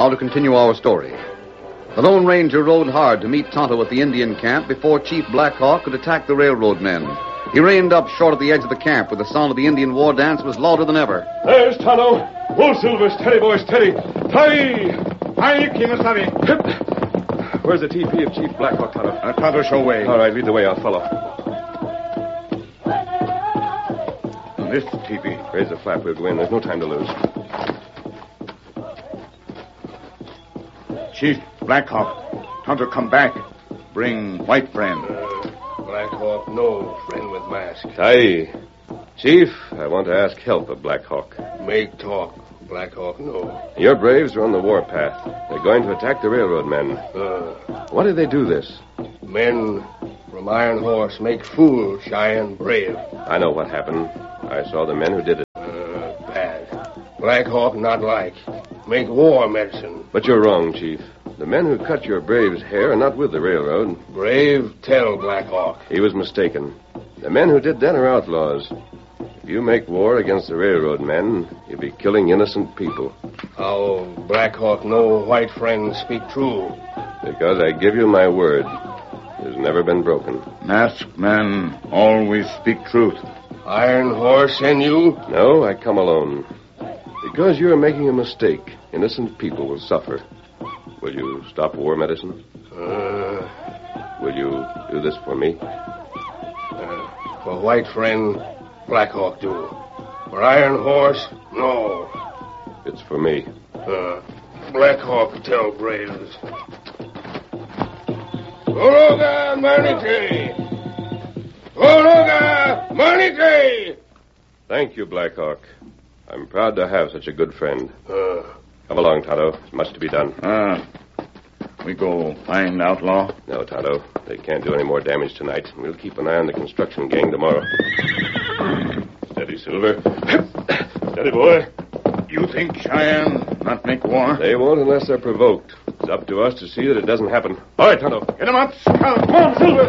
Now to continue our story. The Lone Ranger rode hard to meet Tonto at the Indian camp before Chief Black Hawk could attack the railroad men. He reined up short at the edge of the camp where the sound of the Indian war dance was louder than ever. There's Tonto. Bull Silver, steady, boy, steady. Hi! Hi, Kimasabi. Where's the TP of Chief Black Hawk, Tonto? Tonto, show way. All right, lead the way. I'll follow. This teepee. Raise the flap. We'll go in. There's no time to lose. Chief Black Hawk. Tonto, come back. Bring white friend. Black Hawk, no friend with mask. Aye. Chief, I want to ask help of Black Hawk. Make talk. Black Hawk, no. Your braves are on the warpath. They're going to attack the railroad men. Why did they do this? Men from Iron Horse make fool Cheyenne brave. I know what happened. I saw the men who did it. Bad. Black Hawk not like. Make war medicine. But you're wrong, Chief. The men who cut your brave's hair are not with the railroad. Brave tell Black Hawk. He was mistaken. The men who did that are outlaws. If you make war against the railroad men, you'll be killing innocent people. How Black Hawk know white friends speak true? Because I give you my word. It has never been broken. Masked men always speak truth. Iron Horse send you? No, I come alone. Because you're making a mistake, innocent people will suffer. Will you stop war medicine? Will you do this for me? For white friend, Black Hawk do. For Iron Horse, no. It's for me. Black Hawk tell braves. Ologa Manike! Ologa Manike! Thank you, Black Hawk. I'm proud to have such a good friend. Come along, Tonto. There's much to be done. We go find outlaw? No, Tonto. They can't do any more damage tonight. We'll keep an eye on the construction gang tomorrow. Steady, Silver. Steady, boy. You think Cheyenne not make war? They won't unless they're provoked. It's up to us to see that it doesn't happen. All right, Tonto. Get him up, Scout. Come on, Silver.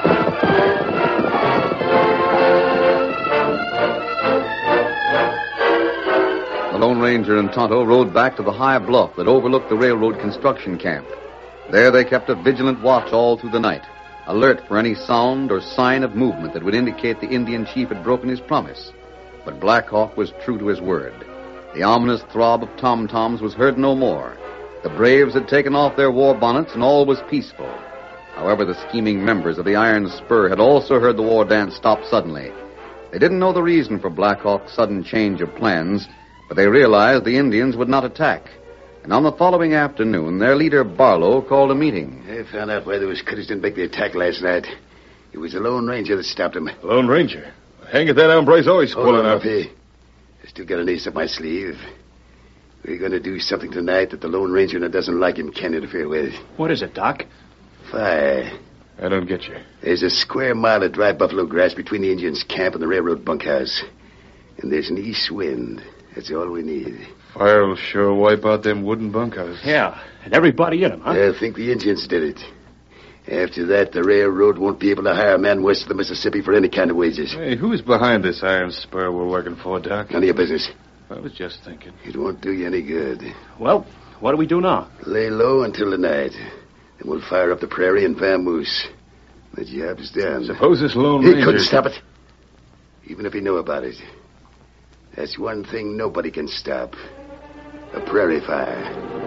The Lone Ranger and Tonto rode back to the high bluff that overlooked the railroad construction camp. There they kept a vigilant watch all through the night, alert for any sound or sign of movement that would indicate the Indian chief had broken his promise. But Black Hawk was true to his word. The ominous throb of tom-toms was heard no more. The braves had taken off their war bonnets and all was peaceful. However, the scheming members of the Iron Spur had also heard the war dance stop suddenly. They didn't know the reason for Black Hawk's sudden change of plans, but they realized the Indians would not attack. And on the following afternoon, their leader, Barlow, called a meeting. I found out why those critters didn't make the attack last night. It was the Lone Ranger that stopped them. Lone Ranger? Hang it, that hombre's always pulling up. I still got an ace up my sleeve. We're going to do something tonight that the Lone Ranger that doesn't like him can't interfere with. What is it, Doc? Fire. I don't get you. There's a square mile of dry buffalo grass between the Indians' camp and the railroad bunkhouse. And there's an east wind. That's all we need. Fire will sure wipe out them wooden bunkhouses. Yeah, and everybody in them, huh? I think the Indians did it. After that, the railroad won't be able to hire men west of the Mississippi for any kind of wages. Hey, who's behind this Iron Spur we're working for, Doc? None of your business. I was just thinking. It won't do you any good. Well, what do we do now? Lay low until the night. Then we'll fire up the prairie and vamoose. The job's done. Suppose this Lone He Ranger... couldn't stop it. Even if he knew about it. That's one thing nobody can stop. A prairie fire.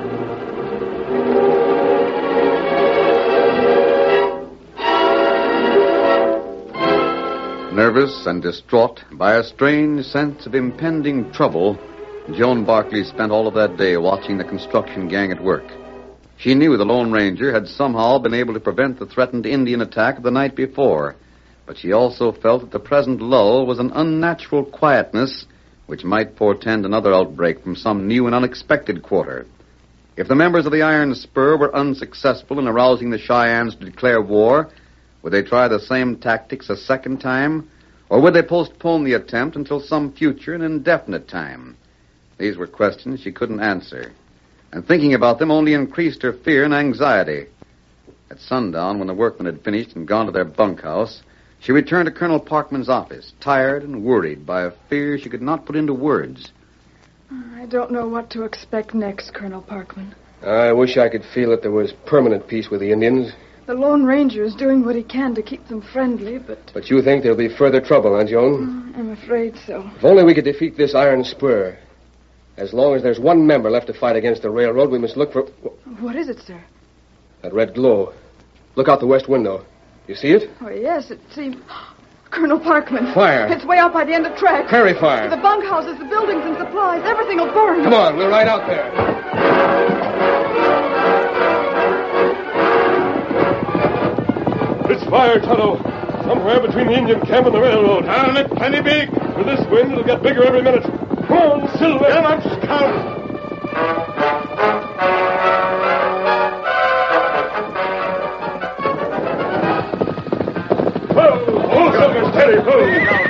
Nervous and distraught by a strange sense of impending trouble, Joan Barkley spent all of that day watching the construction gang at work. She knew the Lone Ranger had somehow been able to prevent the threatened Indian attack of the night before, but she also felt that the present lull was an unnatural quietness which might portend another outbreak from some new and unexpected quarter. If the members of the Iron Spur were unsuccessful in arousing the Cheyennes to declare war, would they try the same tactics a second time, or would they postpone the attempt until some future and indefinite time? These were questions she couldn't answer, and thinking about them only increased her fear and anxiety. At sundown, when the workmen had finished and gone to their bunkhouse, she returned to Colonel Parkman's office, tired and worried by a fear she could not put into words. I don't know what to expect next, Colonel Parkman. I wish I could feel that there was permanent peace with the Indians. The Lone Ranger is doing what he can to keep them friendly, but... But you think there'll be further trouble, huh, Joan? I'm afraid so. If only we could defeat this iron spur. As long as there's one member left to fight against the railroad, we must look for... What is it, sir? That red glow. Look out the west window. You see it? Oh, yes, it seems... Colonel Parkman. Fire. It's way out by the end of track. Prairie fire. The bunkhouses, the buildings and supplies, everything will burn. Come on, we'll ride out there. It's fire, Tonto. Somewhere between the Indian camp and the railroad. Down it plenty big. With this wind, it'll get bigger every minute. Come on, Silver. Come on, Scout. Hold, Silver, steady, hold.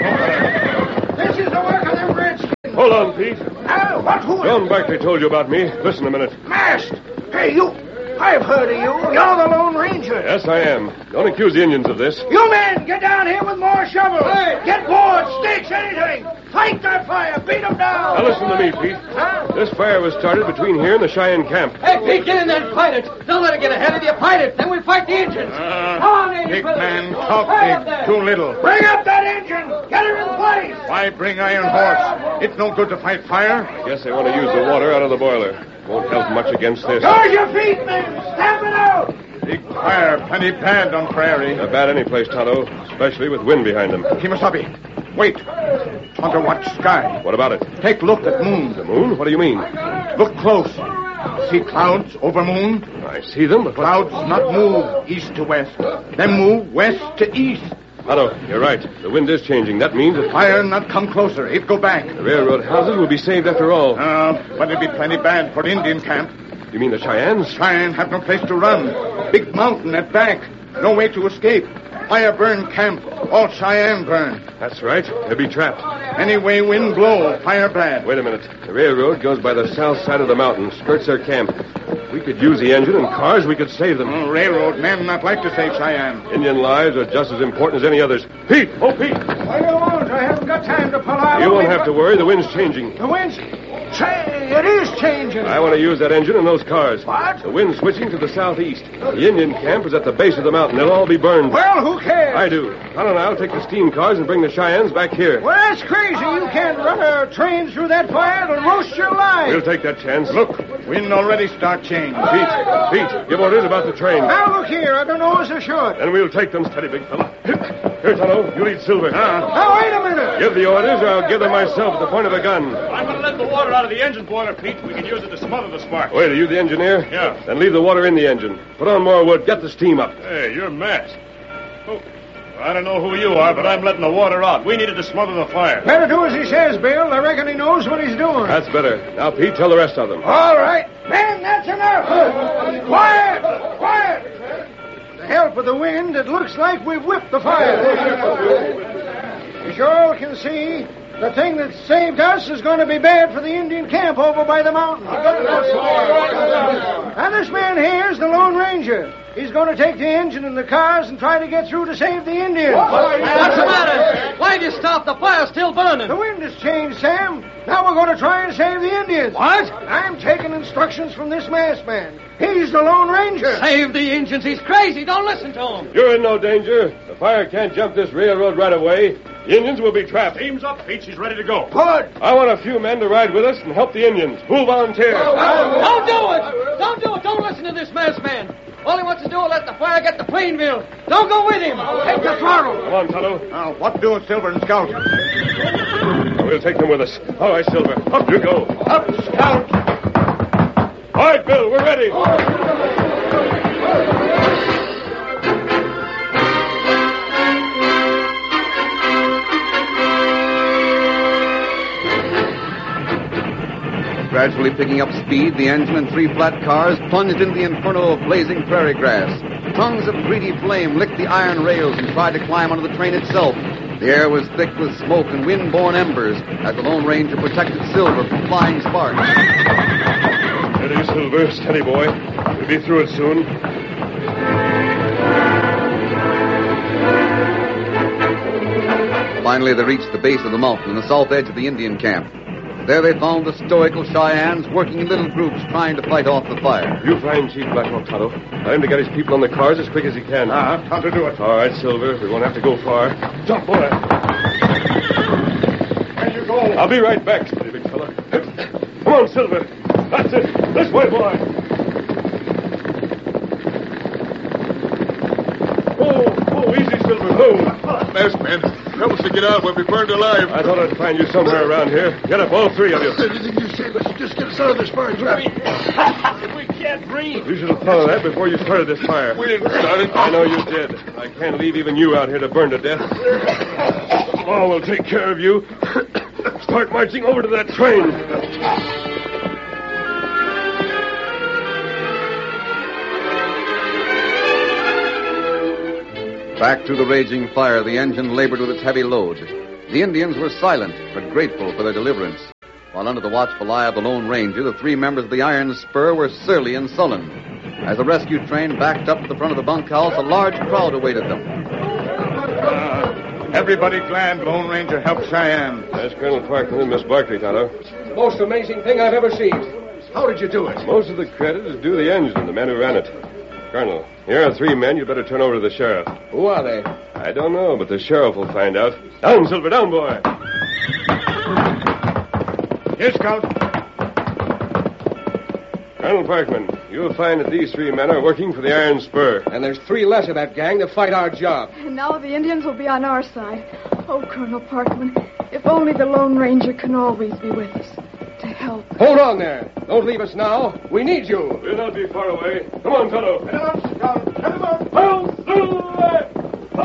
This is the work of them Redskins. Hold on, Pete. Who? John Barkley told you about me. Listen a minute. Masked. Hey, you. I've heard of you. You're the Lone Ranger. Yes, I am. Don't accuse the Indians of this. You men, get down here with more shovels. Hey. Get boards, sticks, anything. Fight that fire. Beat them down. Now listen to me, Pete. Huh? This fire was started between here and the Cheyenne camp. Hey, Pete, get in there and fight it. Don't let it get ahead of you. Fight it. Then we'll fight the Indians. Come on, Indians. Big man, talk big, too little. Bring up that engine. Get her in place. Why bring Iron Horse? It's no good to fight fire. I guess they want to use the water out of the boiler. Won't help much against this. Guard your feet, men. Stamp it out. Big fire, plenty bad on prairie. They're bad any place, Tonto, especially with wind behind them. Kimasabi, wait. Want to watch sky. What about it? Take a look at moon. The moon? What do you mean? Look close. See clouds over moon? I see them, but Clouds not move east to west. Them move west to east. Tonto, you're right. The wind is changing. That means that Fire not come closer. It go back. the railroad houses will be saved after all. But it'll be plenty bad for the Indian camp. You mean the Cheyennes? Cheyenne have no place to run. Big mountain at back. No way to escape. Fire burn camp. All Cheyenne burn. That's right. They'll be trapped. Any way wind blow, fire bad. Wait a minute. The railroad goes by the south side of the mountain, skirts their camp. If we could use the engine and cars, we could save them. Railroad men not like to save Cheyenne. Indian lives are just as important as any others. Pete! Oh, Pete! I won't. I haven't got time to pull out. You won't have to worry. The wind's changing. The wind's... Say, it is changing. I want to use that engine and those cars. What? The wind's switching to the southeast. The Indian camp is at the base of the mountain. They'll all be burned. Well, who cares? I do. Tonto and I'll take the steam cars and bring the Cheyennes back here. Well, that's crazy. You can't run a train through that fire. It'll roast your life. We'll take that chance. Look, wind already start change. Pete, give orders about the train. Now, look here. I don't know as I should. And we'll take them steady, big fella. Here, Tonto, you lead Silver. Now, wait a minute. Give the orders, or I'll give them myself at the point of a gun. I'm going to let the water out of the engine boiler, Pete. We can use it to smother the sparks. Wait, are you the engineer? Yeah. Then leave the water in the engine. Put on more wood. Get the steam up. Hey, you're masked. Oh, I don't know who you are, but I'm letting the water out. We needed to smother the fire. Better do as he says, Bill. I reckon he knows what he's doing. That's better. Now, Pete, tell the rest of them. All right. Men, that's enough. Quiet! Quiet! With the help of the wind, it looks like we've whipped the fire. As you all can see, the thing that saved us is going to be bad for the Indian camp over by the mountain. And this man here is the Lone Ranger. He's going to take the engine and the cars and try to get through to save the Indians. What's the matter? Why'd you stop? The fire's still burning. The wind has changed, Sam. Now we're going to try and save the Indians. What? I'm taking instructions from this masked man. He's the Lone Ranger. Save the Indians. He's crazy. Don't listen to him. You're in no danger. The fire can't jump this railroad right away. The Indians will be trapped. Steam's up, Pete. She's ready to go. Good. I want a few men to ride with us and help the Indians. Who'll volunteer? Don't do it. Don't do it. Don't listen to this masked man. All he wants to do is let the fire get to Plainville. Don't go with him. Take the throttle. Come on, Tonto. Now, what do Silver and Scout? We'll take them with us. All right, Silver. Up you go. Up, Scout! All right, Bill, we're ready. Gradually picking up speed, the engine and three flat cars plunged into the inferno of blazing prairie grass. Tongues of greedy flame licked the iron rails and tried to climb onto the train itself. The air was thick with smoke and wind-borne embers as the Lone Ranger protected Silver from flying sparks. Steady, Silver. Steady, boy. We'll be through it soon. Finally, they reached the base of the mountain, the south edge of the Indian camp. There they found the stoical Cheyennes working in little groups trying to fight off the fire. You find Chief Blackhawk, Tonto. Tell him to get his people on the cars as quick as he can. Time to do it. All right, Silver. We won't have to go far. Jump, boy. Where you go? I'll be right back, steady, big fella. Come on, Silver. That's it. This way, boy. Oh, easy, Silver. Oh. Masked man, help us to get out. We'll be burned alive. I thought I'd find you somewhere around here. Get up, all three of you. Anything you say, let's just get us out of this fire trap. We can't breathe. You should have thought of that before you started this fire. We didn't start it. I know you did. I can't leave even you out here to burn to death. Oh, we'll take care of you. Start marching over to that train. Back through the raging fire, the engine labored with its heavy load. The Indians were silent, but grateful for their deliverance. While under the watchful eye of the Lone Ranger, the three members of the Iron Spur were surly and sullen. As the rescue train backed up to the front of the bunkhouse, a large crowd awaited them. Everybody glad Lone Ranger helped Cheyenne. That's Colonel Parkman and Miss Barkley, Tonto. Most amazing thing I've ever seen. How did you do it? Most of the credit is due the engine, the men who ran it. Colonel, here are three men you'd better turn over to the sheriff. Who are they? I don't know, but the sheriff will find out. Down, Silver, down, boy. Here, Scout. Colonel Parkman, you'll find that these three men are working for the Iron Spur. And there's three less of that gang to fight our job. And now the Indians will be on our side. Oh, Colonel Parkman, if only the Lone Ranger can always be with us. To help. Hold on there. Don't leave us now. We need you. We'll not be far away. Come on, fellow. Head on, Scout. Head on. Silver!